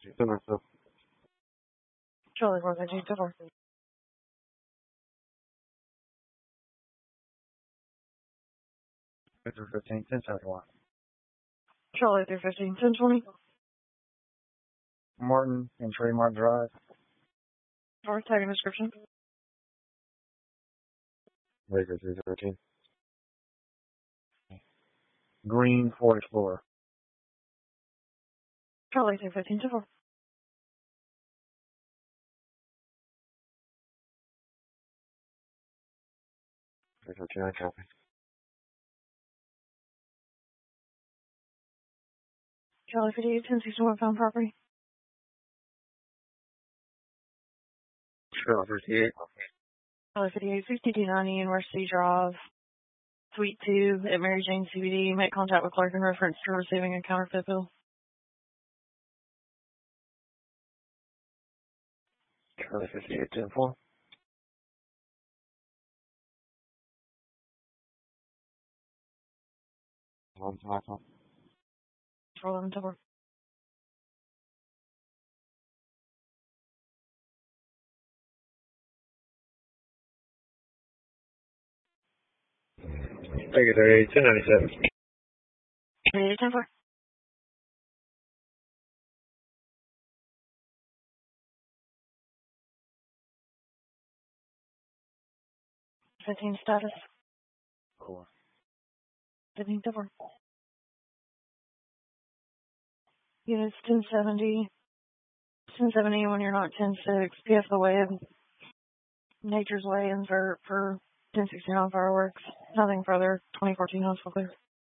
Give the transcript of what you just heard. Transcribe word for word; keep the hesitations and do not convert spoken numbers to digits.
Charlie four fifteen two four. Victor fifteen, ten seventy-one. Charlie three fifteen ten twenty. Martin and Trademark Drive. North tagging description. Victor three thirteen. Green Ford Explorer. Charlie three fifteen two four. Victor two nine copy. Charlie fifty-eight ten sixty-one found property. Charlie fifty-eight. Charlie fifty-eight sixty-two ninety University Drive. Suite two at Mary Jane C B D. Make contact with clerk in reference to receiving a counterfeit bill. Charlie fifty-eight ten four. One five. Charlie eleven four. Victor thirty-eight ten ninety-seven. eight ten four. fifteen status. Cool. fifteen ten four. Units ten seventy. ten seventy when you're not ten six. P F the weigh-in. Nature's weigh-ins are for ten sixty-nine fireworks. Nothing further. twenty fourteen hospital clear.